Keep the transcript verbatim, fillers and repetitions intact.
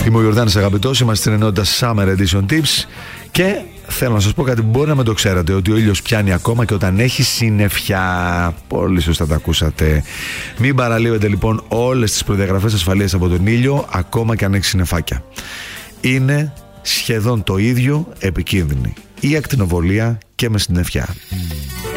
Είμαι ο Γιορδάνης Αγαπητός, είμαστε στην ενότητα Summer Edition Tips και θέλω να σας πω κάτι που μπορεί να μην το ξέρατε, ότι ο ήλιος πιάνει ακόμα και όταν έχει συννεφιά. Πολύ σωστά τα ακούσατε. Μην παραλείβετε λοιπόν όλες τις προδιαγραφές ασφαλείας από τον ήλιο, ακόμα και αν έχει συννεφάκια. Είναι σχεδόν το ίδιο επικίνδυνη η ακτινοβολία και με συννεφιά.